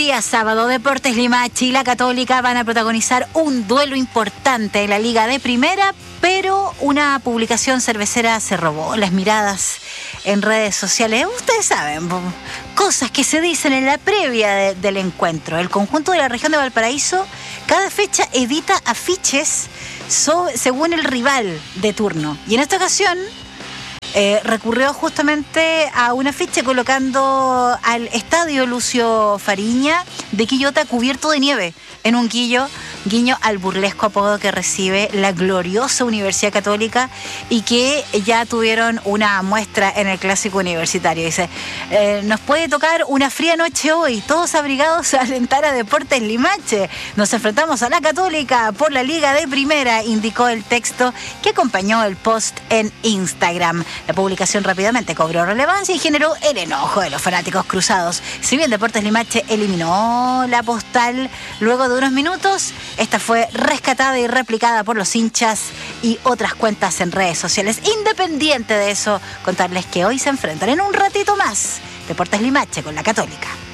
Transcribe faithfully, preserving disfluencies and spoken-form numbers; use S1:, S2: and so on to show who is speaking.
S1: día sábado, Deportes Limache y la Católica van a protagonizar un duelo importante en la Liga de Primera, pero una publicación cervecera se robó las miradas en redes sociales. Ustedes saben, cosas que se dicen en la previa de, del encuentro. El conjunto de la región de Valparaíso cada fecha edita afiches sobre, según el rival de turno. Y en esta ocasión eh, recurrió justamente a un afiche colocando al estadio Lucio Fariña de Quillota cubierto de nieve en un guillo, guiño al burlesco apodo que recibe la gloriosa Universidad Católica y que ya tuvieron una muestra en el Clásico Universitario. Dice, eh, nos puede tocar una fría noche hoy, todos abrigados a alentar a Deportes Limache. Nos enfrentamos a la Católica por la Liga de Primera, indicó el texto que acompañó el post en Instagram. La publicación rápidamente cobró relevancia y generó el enojo de los fanáticos cruzados. Si bien Deportes Limache eliminó la postal luego de unos minutos, esta fue rescatada y replicada por los hinchas y otras cuentas en redes sociales. Independiente de eso, contarles que hoy se enfrentan en un ratito más Deportes Limache con la Católica.